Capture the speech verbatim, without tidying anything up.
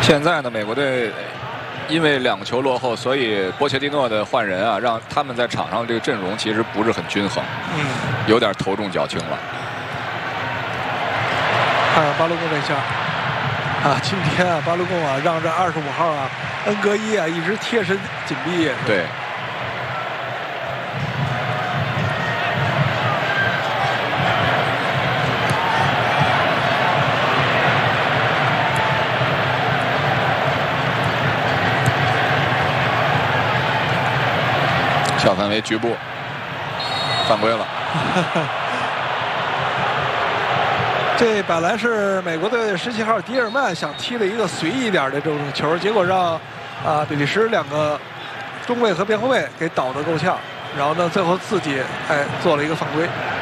现在呢，美国队因为两个球落后，所以波切蒂诺的换人啊，让他们在场上这个阵容其实不是很均衡， 嗯， 有点头重脚轻了。 看看巴卢贡这下啊，今天啊，巴卢贡啊，让这二十五号啊，恩格伊啊，一直贴身紧逼。 对。 小范围局部犯规了。 这本来是美国队十七号迪尔曼想踢了一个随意一点的这种球，结果让啊比利时两个中卫和边后卫给倒得够呛，然后呢最后自己哎做了一个犯规。